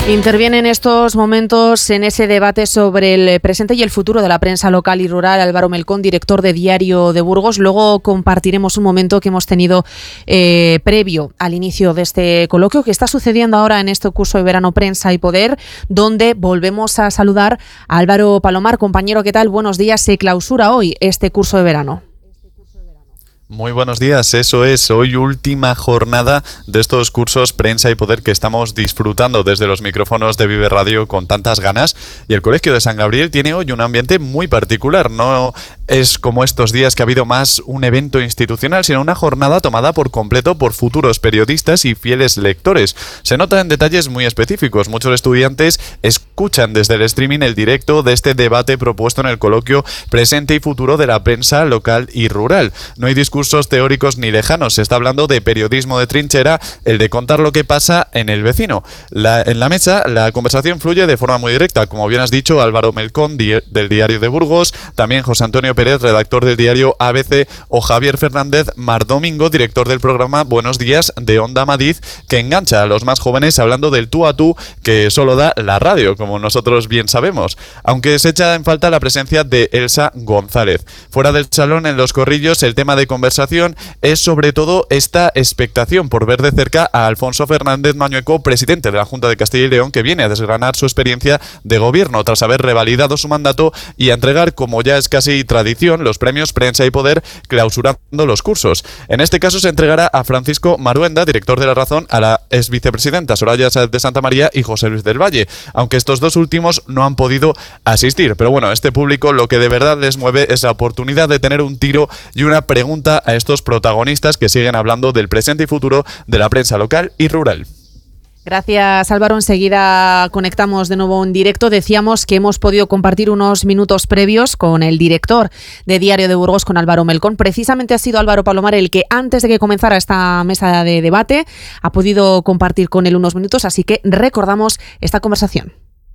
Interviene en estos momentos en ese debate sobre el presente y el futuro de la prensa local y rural Álvaro Melcón, director de Diario de Burgos. Luego compartiremos un momento que hemos tenido previo al inicio de este coloquio que está sucediendo ahora en este curso de verano Prensa y Poder, donde volvemos a saludar a Álvaro Palomar. Compañero, ¿qué tal? Buenos días. Se clausura hoy este curso de verano. Muy buenos días, eso es, hoy última jornada de estos cursos Prensa y Poder que estamos disfrutando desde los micrófonos de Vive Radio con tantas ganas, y el Colegio de San Gabriel tiene hoy un ambiente muy particular. No es como estos días que ha habido más un evento institucional, sino una jornada tomada por completo por futuros periodistas y fieles lectores. Se nota en detalles muy específicos. Muchos estudiantes escuchan desde el streaming el directo de este debate propuesto en el coloquio Presente y Futuro de la Prensa Local y Rural. No hay discursos teóricos ni lejanos, se está hablando de periodismo de trinchera, el de contar lo que pasa en el vecino. En la mesa la conversación fluye de forma muy directa, como bien has dicho, Álvaro Melcón del Diario de Burgos, también José Antonio Pérez, redactor del diario ABC, o Javier Fernández Mardomingo, director del programa Buenos Días de Onda Madrid, que engancha a los más jóvenes hablando del tú a tú que solo da la radio, como nosotros bien sabemos, aunque se echa en falta la presencia de Elsa González. Fuera del salón, en los corrillos, el tema de conversación es sobre todo esta expectación por ver de cerca a Alfonso Fernández Mañueco, presidente de la Junta de Castilla y León, que viene a desgranar su experiencia de gobierno tras haber revalidado su mandato y a entregar, como ya es casi tradición, los premios Prensa y Poder, clausurando los cursos. En este caso se entregará a Francisco Maruenda, director de La Razón, a la ex vicepresidenta Soraya Sáenz de Santa María y José Luis del Valle, aunque estos dos últimos no han podido asistir. Pero bueno, a este público lo que de verdad les mueve es la oportunidad de tener un tiro y una pregunta a estos protagonistas que siguen hablando del presente y futuro de la prensa local y rural. Gracias, Álvaro. Enseguida conectamos de nuevo en directo. Decíamos que hemos podido compartir unos minutos previos con el director de Diario de Burgos, con Álvaro Melcón. Precisamente ha sido Álvaro Palomar el que, antes de que comenzara esta mesa de debate, ha podido compartir con él unos minutos, así que recordamos esta conversación.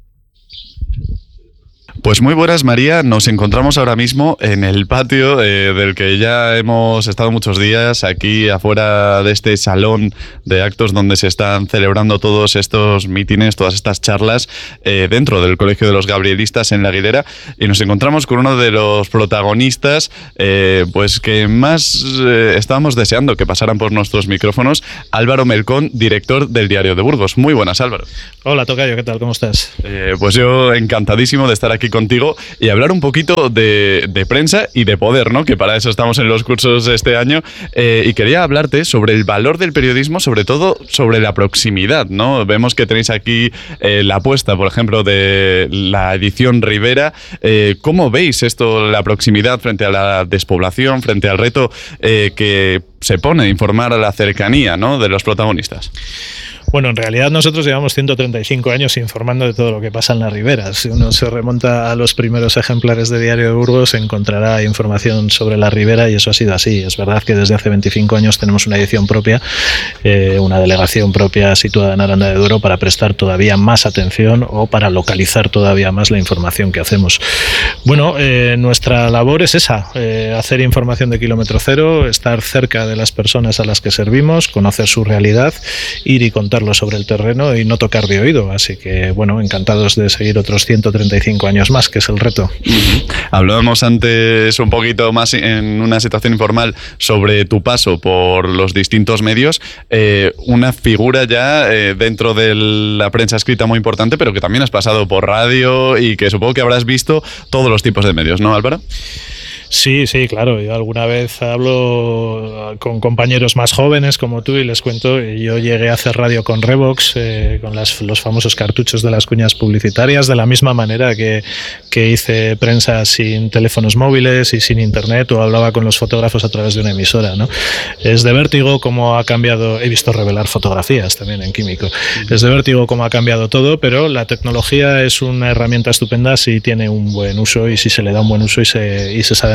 Pues muy buenas, María. Nos encontramos ahora mismo en el patio del que ya hemos estado muchos días, aquí afuera de este salón de actos donde se están celebrando todos estos mítines, todas estas charlas dentro del Colegio de los Gabrielistas en La Aguilera, y nos encontramos con uno de los protagonistas pues que más estábamos deseando que pasaran por nuestros micrófonos, Álvaro Melcón, director del Diario de Burgos. Muy buenas, Álvaro. Hola, tocayo, ¿qué tal? ¿Cómo estás? Pues yo encantadísimo de estar aquí contigo y hablar un poquito de prensa y de poder, ¿no? Que para eso estamos en los cursos este año, y quería hablarte sobre el valor del periodismo, sobre todo sobre la proximidad, ¿no? Vemos que tenéis aquí la apuesta, por ejemplo, de la edición Ribera. ¿Cómo veis esto, la proximidad frente a la despoblación, frente al reto que se pone a informar a la cercanía, ¿no?, de los protagonistas? Bueno, en realidad nosotros llevamos 135 años informando de todo lo que pasa en las riberas. Si uno se remonta a los primeros ejemplares de Diario de Burgos, encontrará información sobre la ribera, y eso ha sido así. Es verdad que desde hace 25 años tenemos una edición propia, una delegación propia situada en Aranda de Duero, para prestar todavía más atención o para localizar todavía más la información que hacemos. Bueno, nuestra labor es esa, hacer información de kilómetro cero, estar cerca de las personas a las que servimos, conocer su realidad, ir y contar sobre el terreno y no tocar de oído. Así que, bueno, encantados de seguir otros 135 años más, que es el reto. Hablábamos antes un poquito más en una situación informal sobre tu paso por los distintos medios, una figura ya dentro de la prensa escrita muy importante, pero que también has pasado por radio y que supongo que habrás visto todos los tipos de medios, ¿no, Álvaro? Sí, claro. Yo alguna vez hablo con compañeros más jóvenes como tú y les cuento. Yo llegué a hacer radio con Revox, con los famosos cartuchos de las cuñas publicitarias, de la misma manera que hice prensa sin teléfonos móviles y sin internet, o hablaba con los fotógrafos a través de una emisora, ¿no? Es de vértigo cómo ha cambiado. He visto revelar fotografías también en Químico. Es de vértigo cómo ha cambiado todo, pero la tecnología es una herramienta estupenda si tiene un buen uso y si se le da un buen uso y se sabe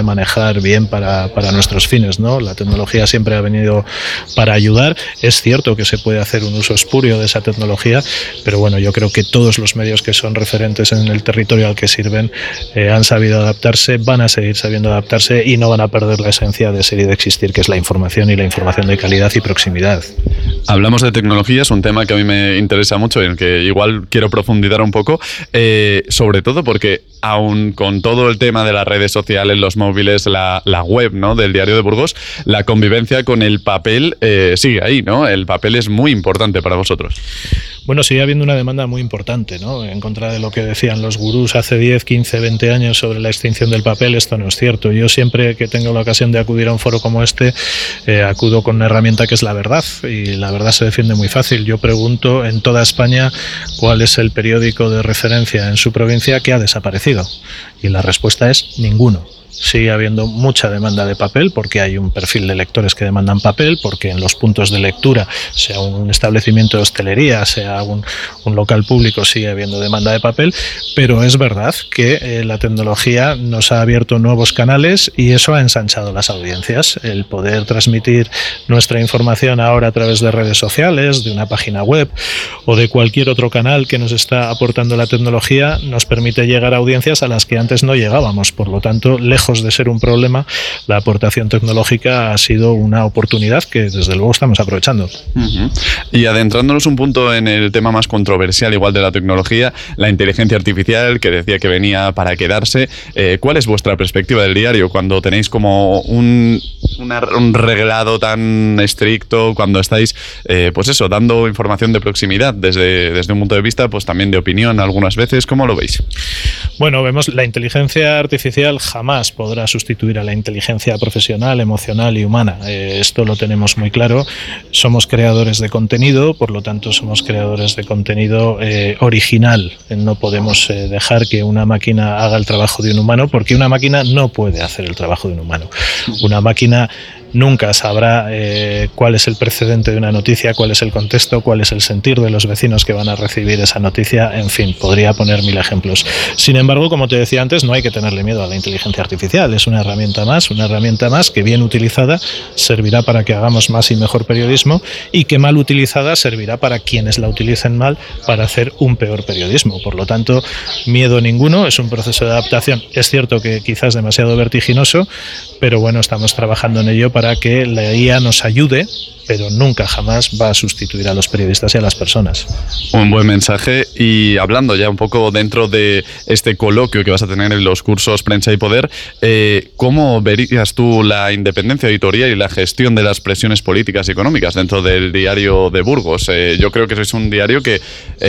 sabe manejar bien para nuestros fines, ¿no? La tecnología siempre ha venido para ayudar. Es cierto que se puede hacer un uso espurio de esa tecnología, pero bueno, yo creo que todos los medios que son referentes en el territorio al que sirven han sabido adaptarse, van a seguir sabiendo adaptarse y no van a perder la esencia de ser y de existir, que es la información, y la información de calidad y proximidad. Hablamos de tecnología, es un tema que a mí me interesa mucho y en el que igual quiero profundizar un poco, sobre todo porque aún con todo el tema de las redes sociales, los móviles, la web, ¿no?, del Diario de Burgos, la convivencia con el papel sigue ahí, ¿no? El papel es muy importante para vosotros. Bueno, sigue habiendo una demanda muy importante, ¿no?, en contra de lo que decían los gurús hace 10, 15, 20 años sobre la extinción del papel. Esto no es cierto. Yo siempre que tengo la ocasión de acudir a un foro como este, acudo con una herramienta que es la verdad, y la verdad se defiende muy fácil. Yo pregunto en toda España cuál es el periódico de referencia en su provincia que ha desaparecido, y la respuesta es ninguno. Sigue habiendo mucha demanda de papel porque hay un perfil de lectores que demandan papel, porque en los puntos de lectura, sea un establecimiento de hostelería, sea un local público, sigue habiendo demanda de papel, pero es verdad que la tecnología nos ha abierto nuevos canales y eso ha ensanchado las audiencias. El poder transmitir nuestra información ahora a través de redes sociales, de una página web o de cualquier otro canal que nos está aportando la tecnología nos permite llegar a audiencias a las que antes no llegábamos. Por lo tanto, lejos de ser un problema, la aportación tecnológica ha sido una oportunidad que desde luego estamos aprovechando. Uh-huh. Y adentrándonos un punto en el tema más controversial igual de la tecnología, la inteligencia artificial, que decía que venía para quedarse, ¿cuál es vuestra perspectiva del diario cuando tenéis como un reglado tan estricto, cuando estáis pues eso, dando información de proximidad desde un punto de vista pues también de opinión algunas veces? ¿Cómo lo veis? Bueno, vemos la inteligencia artificial jamás podrá sustituir a la inteligencia profesional, emocional y humana. Esto lo tenemos muy claro. Somos creadores de contenido, por lo tanto somos creadores de contenido original. No podemos dejar que una máquina haga el trabajo de un humano, porque una máquina no puede hacer el trabajo de un humano. Una máquina nunca sabrá cuál es el precedente de una noticia, cuál es el contexto, cuál es el sentir de los vecinos que van a recibir esa noticia. En fin, podría poner 1000 ejemplos. Sin embargo, como te decía antes, no hay que tenerle miedo a la inteligencia artificial. Es una herramienta más que bien utilizada servirá para que hagamos más y mejor periodismo, y que mal utilizada servirá para quienes la utilicen mal para hacer un peor periodismo. Por lo tanto, miedo ninguno, es un proceso de adaptación. Es cierto que quizás demasiado vertiginoso, pero bueno, estamos trabajando en ello para que la IA nos ayude, pero nunca jamás va a sustituir a los periodistas y a las personas. Un buen mensaje. Y hablando ya un poco dentro de este coloquio que vas a tener en los cursos Prensa y Poder, ¿cómo verías tú la independencia editorial y la gestión de las presiones políticas y económicas dentro del Diario de Burgos? Yo creo que sois un diario que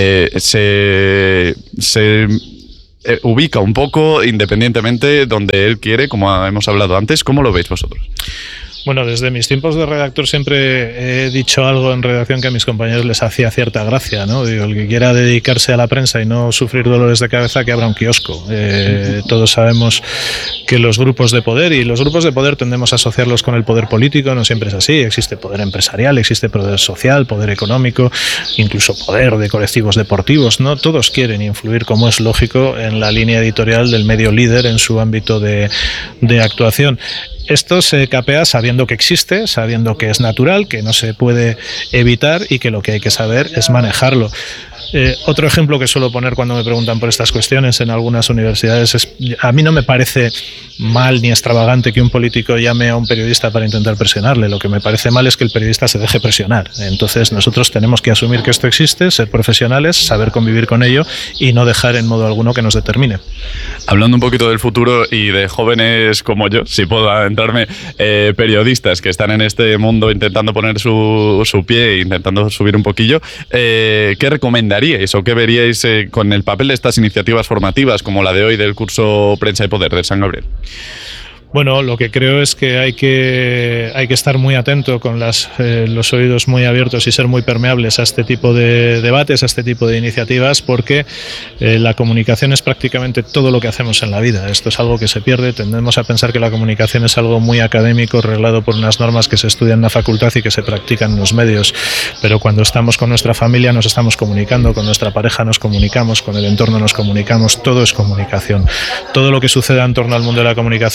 se ubica un poco independientemente donde él quiere, como hemos hablado antes. ¿Cómo lo veis vosotros? Bueno, desde mis tiempos de redactor siempre he dicho algo en redacción que a mis compañeros les hacía cierta gracia, ¿no? Digo, el que quiera dedicarse a la prensa y no sufrir dolores de cabeza, que abra un kiosco. Todos sabemos que los grupos de poder, y los grupos de poder tendemos a asociarlos con el poder político, no siempre es así. Existe poder empresarial, existe poder social, poder económico, incluso poder de colectivos deportivos, ¿no? Todos quieren influir, como es lógico, en la línea editorial del medio líder en su ámbito de actuación. Esto se capea sabiendo que existe, sabiendo que es natural, que no se puede evitar y que lo que hay que saber es manejarlo. Otro ejemplo que suelo poner cuando me preguntan por estas cuestiones en algunas universidades es: a mí no me parece mal ni extravagante que un político llame a un periodista para intentar presionarle. Lo que me parece mal es que el periodista se deje presionar. Entonces nosotros tenemos que asumir que esto existe, ser profesionales, saber convivir con ello y no dejar en modo alguno que nos determine. Hablando un poquito del futuro y de jóvenes como yo, si puedo adentrarme, periodistas que están en este mundo intentando poner su pie, intentando subir un poquillo, ¿qué recomendaríais o qué veríais con el papel de estas iniciativas formativas como la de hoy del curso Prensa y Poder de San Gabriel? Bueno, lo que creo es que hay que estar muy atento con los oídos muy abiertos y ser muy permeables a este tipo de debates, a este tipo de iniciativas, porque la comunicación es prácticamente todo lo que hacemos en la vida. Esto es algo que se pierde. Tendemos a pensar que la comunicación es algo muy académico, reglado por unas normas que se estudian en la facultad y que se practican en los medios. Pero cuando estamos con nuestra familia nos estamos comunicando, con nuestra pareja nos comunicamos, con el entorno nos comunicamos. Todo es comunicación. Todo lo que suceda en torno al mundo de la comunicación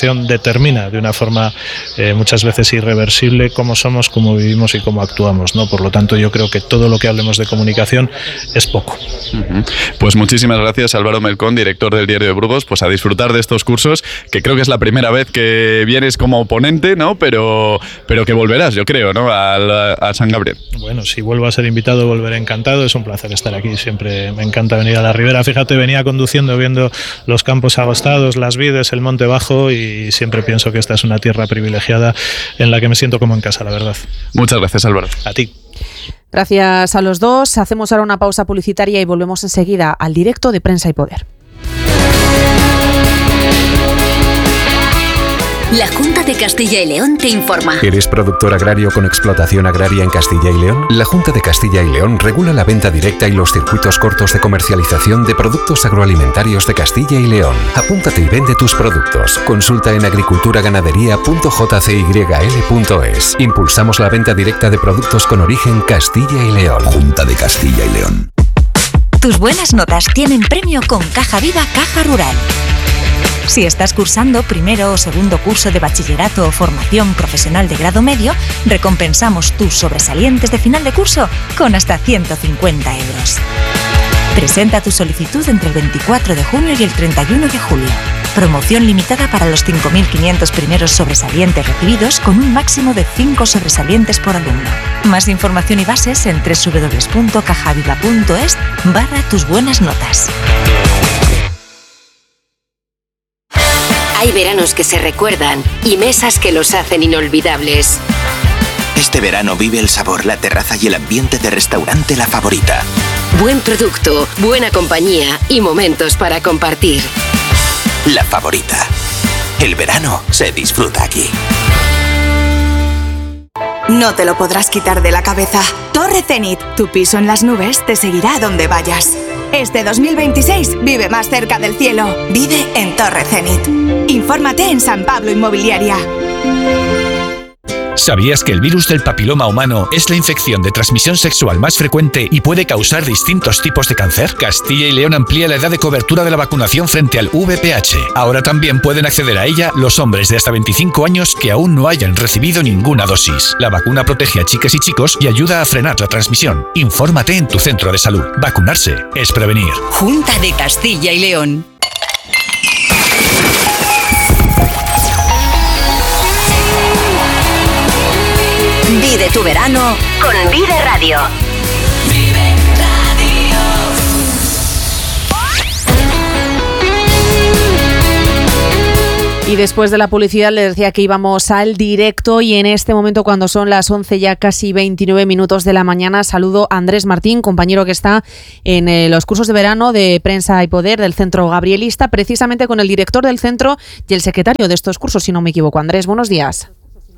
determina de una forma muchas veces irreversible cómo somos, cómo vivimos y cómo actuamos, ¿no? Por lo tanto, yo creo que todo lo que hablemos de comunicación es poco. Pues muchísimas gracias, Álvaro Melcón, director del Diario de Burgos, pues a disfrutar de estos cursos, que creo que es la primera vez que vienes como ponente, ¿no? Pero que volverás, yo creo, ¿no? A San Gabriel. Bueno, si vuelvo a ser invitado, volveré encantado. Es un placer estar aquí. Siempre me encanta venir a la Ribera. Fíjate, venía conduciendo, viendo los campos agostados, las vides, el monte bajo, y siempre pienso que esta es una tierra privilegiada en la que me siento como en casa, la verdad. Muchas gracias, Álvaro. A ti. Gracias a los dos. Hacemos ahora una pausa publicitaria y volvemos enseguida al directo de Prensa y Poder. La Junta de Castilla y León te informa. ¿Eres productor agrario con explotación agraria en Castilla y León? La Junta de Castilla y León regula la venta directa y los circuitos cortos de comercialización de productos agroalimentarios de Castilla y León. Apúntate y vende tus productos. Consulta en agriculturaganadería.jcyl.es. Impulsamos la venta directa de productos con origen Castilla y León. Junta de Castilla y León. Tus buenas notas tienen premio con Caja Viva Caja Rural. Si estás cursando primero o segundo curso de bachillerato o formación profesional de grado medio, recompensamos tus sobresalientes de final de curso con hasta 150 euros. Presenta tu solicitud entre el 24 de junio y el 31 de julio. Promoción limitada para los 5.500 primeros sobresalientes recibidos, con un máximo de 5 sobresalientes por alumno. Más información y bases en www.cajaviva.es/tus buenas notas. Hay veranos que se recuerdan y mesas que los hacen inolvidables. Este verano vive el sabor, la terraza y el ambiente de restaurante La Favorita. Buen producto, buena compañía y momentos para compartir. La Favorita. El verano se disfruta aquí. No te lo podrás quitar de la cabeza. Torre Zenit, tu piso en las nubes, te seguirá a donde vayas. Este 2026 vive más cerca del cielo. Vive en Torre Zenit. Infórmate en San Pablo Inmobiliaria. ¿Sabías que el virus del papiloma humano es la infección de transmisión sexual más frecuente y puede causar distintos tipos de cáncer? Castilla y León amplía la edad de cobertura de la vacunación frente al VPH. Ahora también pueden acceder a ella los hombres de hasta 25 años que aún no hayan recibido ninguna dosis. La vacuna protege a chicas y chicos y ayuda a frenar la transmisión. Infórmate en tu centro de salud. Vacunarse es prevenir. Junta de Castilla y León. Vive tu verano con Vive Radio. Vive Radio. Y después de la publicidad les decía que íbamos al directo, y en este momento, cuando son las 11 ya casi 29 minutos de la mañana, saludo a Andrés Martín, compañero que está en los cursos de verano de Prensa y Poder del Centro Gabrielista, precisamente con el director del centro y el secretario de estos cursos, si no me equivoco. Andrés, buenos días.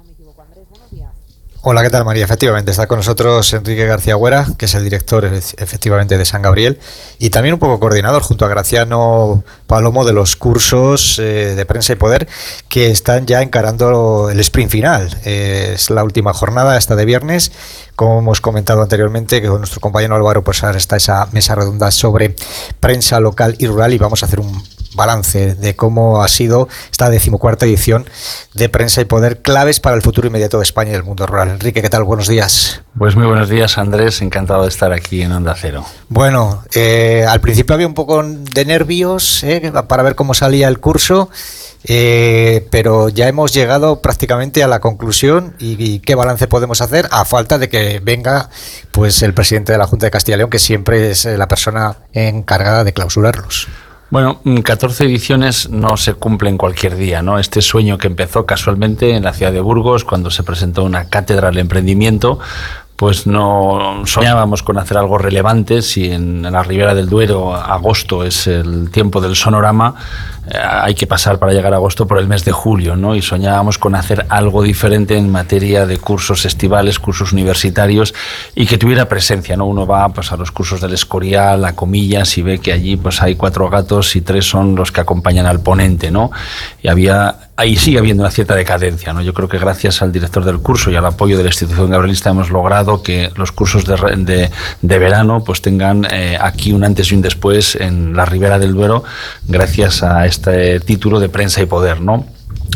Hola, ¿qué tal, María? Efectivamente, está con nosotros Enrique García Huera, que es el director, efectivamente, de San Gabriel, y también un poco coordinador, junto a Graciano Palomo, de los cursos de Prensa y Poder, que están ya encarando el sprint final. Es la última jornada, esta de viernes. Como hemos comentado anteriormente, que con nuestro compañero Álvaro, pues ahora está esa mesa redonda sobre prensa local y rural, y vamos a hacer un balance de cómo ha sido esta 14ª edición de Prensa y Poder, claves para el futuro inmediato de España y del mundo rural. Enrique, ¿qué tal? Buenos días. Pues muy buenos días, Andrés, encantado de estar aquí en Onda Cero. Bueno, al principio había un poco de nervios para ver cómo salía el curso, pero ya hemos llegado prácticamente a la conclusión. ¿Y qué balance podemos hacer? A falta de que venga pues el presidente de la Junta de Castilla y León, que siempre es la persona encargada de clausurarlos. Bueno, 14 ediciones no se cumplen cualquier día, ¿no? Este sueño que empezó casualmente en la ciudad de Burgos, cuando se presentó una cátedra de emprendimiento, pues no soñábamos con hacer algo relevante. Si en la Ribera del Duero agosto es el tiempo del sonorama, hay que pasar para llegar a agosto por el mes de julio, ¿no? Y soñábamos con hacer algo diferente en materia de cursos estivales, cursos universitarios, y que tuviera presencia, ¿no? Uno va pues a los cursos del Escorial, a Comillas, y ve que allí pues hay 4 gatos y 3 son los que acompañan al ponente, ¿no? Y ahí sigue habiendo una cierta decadencia, ¿no? Yo creo que gracias al director del curso y al apoyo de la institución gabrielista hemos logrado que los cursos de verano pues tengan aquí un antes y un después en la Ribera del Duero, gracias a este título de Prensa y Poder, ¿no?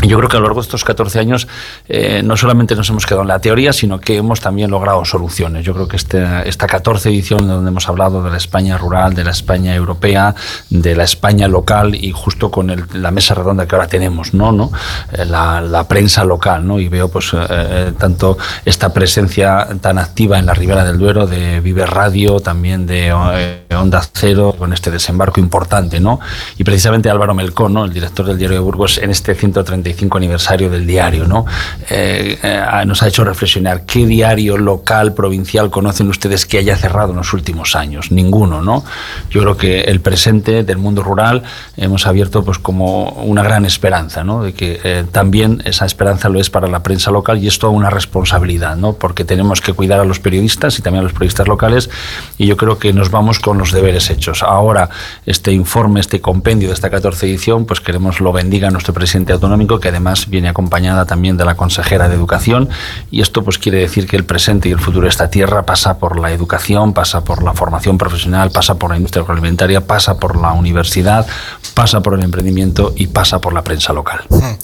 Yo creo que a lo largo de estos 14 años no solamente nos hemos quedado en la teoría, sino que hemos también logrado soluciones. Yo creo que esta 14 edición donde hemos hablado de la España rural, de la España europea, de la España local y justo con la mesa redonda que ahora tenemos, ¿no? La prensa local, ¿no? Y veo pues tanto esta presencia tan activa en la Ribera del Duero de Vive Radio, también de Onda Cero, con este desembarco importante, ¿no? Y precisamente Álvaro Melcón, ¿no? El director del Diario de Burgos, en este 135 aniversario del diario, ¿no? Nos ha hecho reflexionar. ¿Qué diario local, provincial conocen ustedes que haya cerrado en los últimos años? Ninguno, ¿no? Yo creo que el presente del mundo rural hemos abierto pues como una gran esperanza, ¿no? De que también esa esperanza lo es para la prensa local, y es toda una responsabilidad, ¿no? Porque tenemos que cuidar a los periodistas y también a los periodistas locales, y yo creo que nos vamos con los deberes hechos. Ahora este informe, este compendio de esta 14 edición, pues queremos lo bendiga nuestro presidente autonómico, que además viene acompañada también de la consejera de Educación, y esto pues quiere decir que el presente y el futuro de esta tierra pasa por la educación, pasa por la formación profesional, pasa por la industria agroalimentaria, pasa por la universidad, pasa por el emprendimiento y pasa por la prensa local.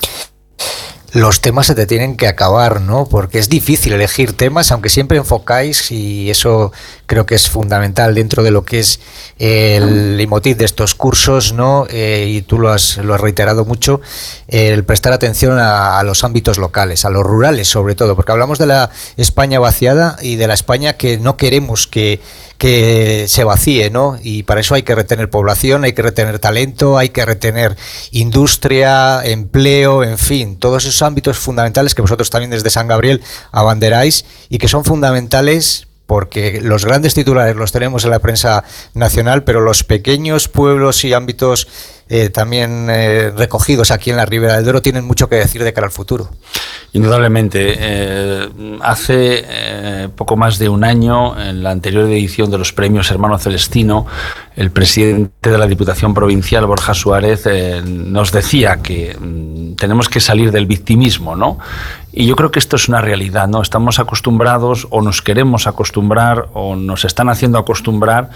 Los temas se te tienen que acabar, ¿no? Porque es difícil elegir temas, aunque siempre enfocáis, y eso creo que es fundamental dentro de lo que es el leitmotiv de estos cursos, ¿no? Y tú lo has reiterado mucho, el prestar atención a los ámbitos locales, a los rurales sobre todo, porque hablamos de la España vaciada y de la España que no queremos que se vacíe, ¿no? Y para eso hay que retener población, hay que retener talento, hay que retener industria, empleo, en fin, todos esos ámbitos fundamentales que vosotros también desde San Gabriel abanderáis y que son fundamentales, porque los grandes titulares los tenemos en la prensa nacional, pero los pequeños pueblos y ámbitos también recogidos aquí en la Ribera del Duero tienen mucho que decir de cara al futuro. Indudablemente. Hace poco más de un año, en la anterior edición de los premios Hermano Celestino, el presidente de la Diputación Provincial, Borja Suárez, nos decía que tenemos que salir del victimismo, ¿no? Y yo creo que esto es una realidad, ¿no? Estamos acostumbrados, o nos queremos acostumbrar, o nos están haciendo acostumbrar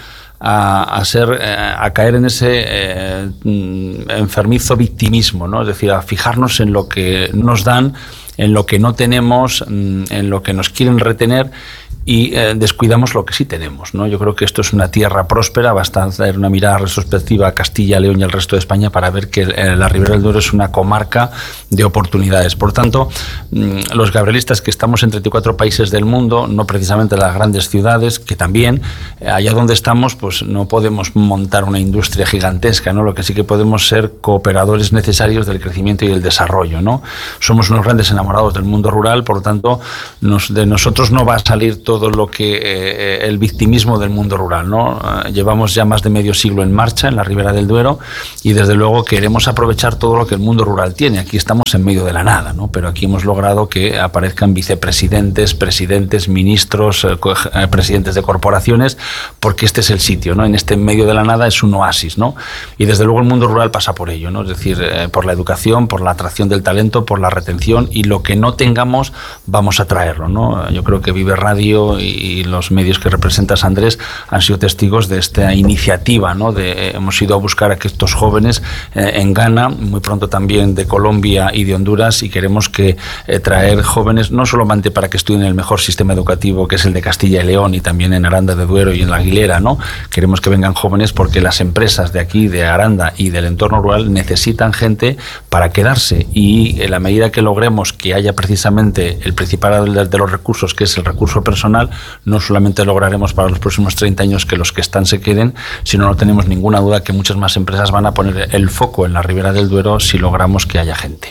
a caer en ese enfermizo victimismo, ¿no? Es decir, a fijarnos en lo que nos dan, en lo que no tenemos, en lo que nos quieren retener, y descuidamos lo que sí tenemos, ¿no? Yo creo que esto es una tierra próspera. Basta hacer una mirada retrospectiva a Castilla, León y al resto de España para ver que la Ribera del Duero es una comarca de oportunidades. Por tanto, los gabrielistas que estamos en 34 países del mundo, no precisamente en las grandes ciudades, que también, allá donde estamos, pues no podemos montar una industria gigantesca, ¿no? Lo que sí que podemos ser cooperadores necesarios del crecimiento y el desarrollo, ¿no? Somos unos grandes enamorados del mundo rural, por lo tanto, de nosotros no va a salir todo lo que el victimismo del mundo rural, ¿no? Llevamos ya más de medio siglo en marcha en la Ribera del Duero, y desde luego queremos aprovechar todo lo que el mundo rural tiene. Aquí estamos en medio de la nada, ¿no? Pero aquí hemos logrado que aparezcan vicepresidentes, presidentes, ministros, presidentes de corporaciones, porque este es el sitio, ¿no? En este medio de la nada es un oasis, ¿no? Y desde luego el mundo rural pasa por ello, ¿no? Es decir, por la educación, por la atracción del talento, por la retención, y lo que no tengamos vamos a traerlo, ¿no? Yo creo que Vive Radio y los medios que representas, Andrés, han sido testigos de esta iniciativa, ¿no? Hemos ido a buscar a estos jóvenes en Ghana, muy pronto también de Colombia y de Honduras, y queremos que traer jóvenes no solamente para que estudien el mejor sistema educativo, que es el de Castilla y León, y también en Aranda de Duero y en La Aguilera, ¿no? Queremos que vengan jóvenes porque las empresas de aquí, de Aranda y del entorno rural, necesitan gente para quedarse, y en la medida que logremos que haya precisamente el principal de los recursos, que es el recurso personal, no solamente lograremos para los próximos 30 años que los que están se queden, sino no tenemos ninguna duda que muchas más empresas van a poner el foco en la Ribera del Duero si logramos que haya gente.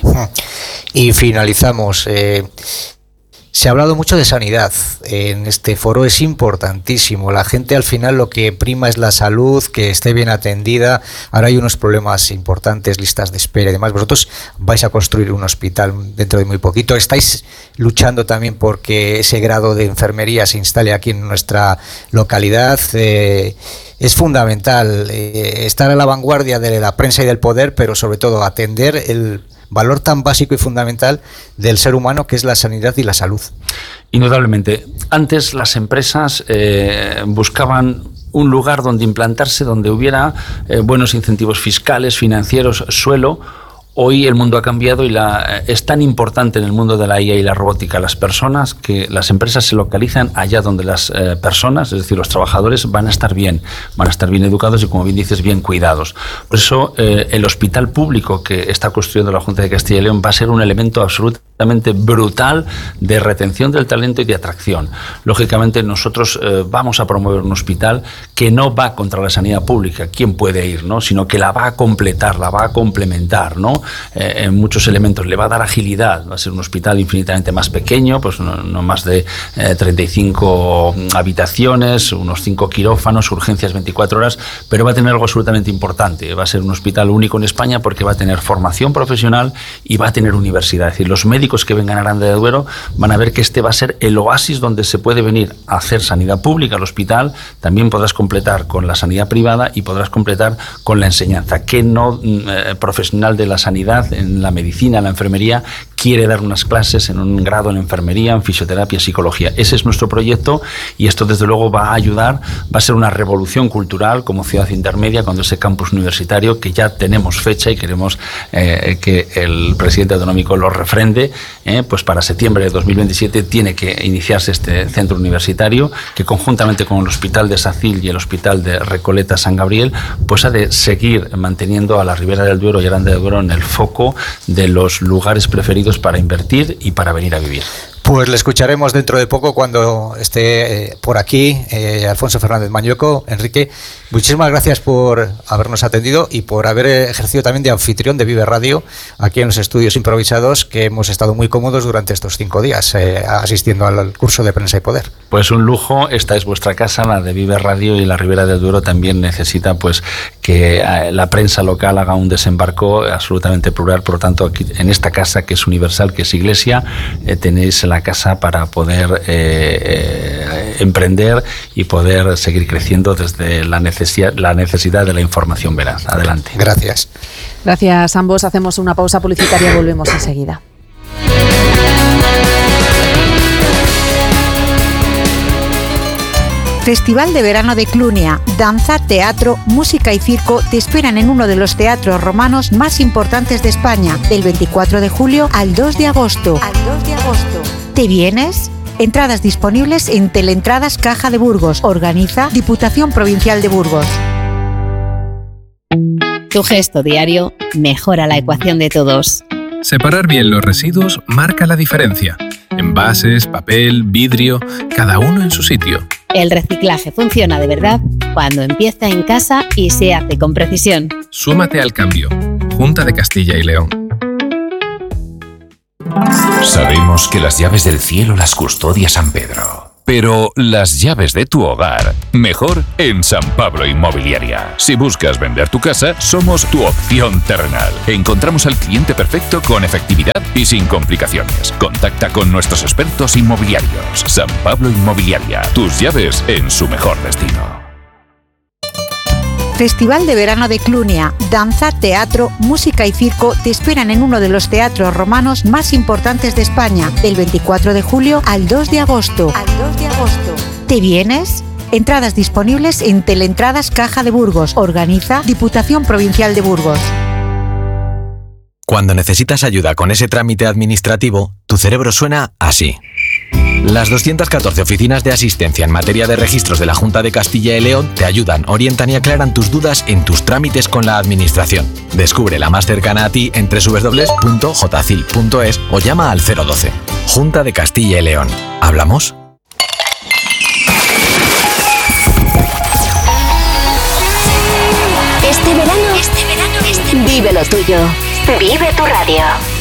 Y finalizamos. Se ha hablado mucho de sanidad en este foro, es importantísimo. La gente al final lo que prima es la salud, que esté bien atendida. Ahora hay unos problemas importantes, listas de espera y demás. Vosotros vais a construir un hospital dentro de muy poquito. Estáis luchando también porque ese grado de enfermería se instale aquí en nuestra localidad. Es fundamental estar a la vanguardia de la prensa y del poder, pero sobre todo atender el valor tan básico y fundamental del ser humano, que es la sanidad y la salud. Indudablemente. Antes las empresas buscaban un lugar donde implantarse, donde hubiera buenos incentivos fiscales, financieros, suelo, Hoy el mundo ha cambiado y es tan importante en el mundo de la IA y la robótica las personas, que las empresas se localizan allá donde las personas, es decir, los trabajadores, van a estar bien educados y, como bien dices, bien cuidados. Por eso el hospital público que está construyendo la Junta de Castilla y León va a ser un elemento absolutamente brutal de retención del talento y de atracción. Lógicamente nosotros vamos a promover un hospital que no va contra la sanidad pública, quién puede ir, ¿no? Sino que la va a completar, la va a complementar, ¿no? En muchos elementos, le va a dar agilidad, va a ser un hospital infinitamente más pequeño, pues no más de 35 habitaciones, unos 5 quirófanos, urgencias 24 horas, pero va a tener algo absolutamente importante, va a ser un hospital único en España porque va a tener formación profesional y va a tener universidad, es decir, los médicos que vengan a Aranda de Duero van a ver que este va a ser el oasis donde se puede venir a hacer sanidad pública al hospital, también podrás completar con la sanidad privada y podrás completar con la enseñanza, que no profesional de la sanidad, en la medicina, en la enfermería, quiere dar unas clases en un grado en enfermería, en fisioterapia, psicología. Ese es nuestro proyecto y esto desde luego va a ayudar, va a ser una revolución cultural como ciudad intermedia cuando ese campus universitario, que ya tenemos fecha y queremos que el presidente autonómico lo refrende, pues para septiembre de 2027 tiene que iniciarse este centro universitario que, conjuntamente con el Hospital de Sacil y el Hospital de Recoleta San Gabriel, pues ha de seguir manteniendo a la Ribera del Duero y Aranda de Duero en el foco de los lugares preferidos para invertir y para venir a vivir. Pues le escucharemos dentro de poco cuando esté por aquí Alfonso Fernández Mañueco. Enrique, muchísimas gracias por habernos atendido y por haber ejercido también de anfitrión de Vive Radio aquí en los estudios improvisados, que hemos estado muy cómodos durante estos 5 días asistiendo al curso de Prensa y Poder. Pues un lujo, esta es vuestra casa, la de Vive Radio, y la Ribera del Duero también necesita pues que la prensa local haga un desembarco absolutamente plural. Por lo tanto, aquí en esta casa, que es universal, que es Iglesia, tenéis la casa para poder emprender y poder seguir creciendo desde la necesidad de la información veraz. Adelante. Gracias. Gracias a ambos. Hacemos una pausa publicitaria y volvemos enseguida. Festival de Verano de Clunia. Danza, teatro, música y circo te esperan en uno de los teatros romanos más importantes de España, del 24 de julio al 2 de agosto. ¿Te vienes? Entradas disponibles en Teleentradas Caja de Burgos. Organiza Diputación Provincial de Burgos. Tu gesto diario mejora la ecuación de todos. Separar bien los residuos marca la diferencia. Envases, papel, vidrio, cada uno en su sitio. El reciclaje funciona de verdad cuando empieza en casa y se hace con precisión. Súmate al cambio. Junta de Castilla y León. Sabemos que las llaves del cielo las custodia San Pedro. Pero las llaves de tu hogar, mejor en San Pablo Inmobiliaria. Si buscas vender tu casa, somos tu opción terrenal. Encontramos al cliente perfecto con efectividad y sin complicaciones. Contacta con nuestros expertos inmobiliarios. San Pablo Inmobiliaria, tus llaves en su mejor destino. Festival de Verano de Clunia. Danza, teatro, música y circo te esperan en uno de los teatros romanos más importantes de España, del 24 de julio al 2 de agosto. ¿Te vienes? Entradas disponibles en Teleentradas Caja de Burgos. Organiza Diputación Provincial de Burgos. Cuando necesitas ayuda con ese trámite administrativo, tu cerebro suena así. Las 214 oficinas de asistencia en materia de registros de la Junta de Castilla y León te ayudan, orientan y aclaran tus dudas en tus trámites con la administración. Descubre la más cercana a ti en www.jcil.es o llama al 012. Junta de Castilla y León. ¿Hablamos? Este verano, vive lo tuyo. Vive tu radio.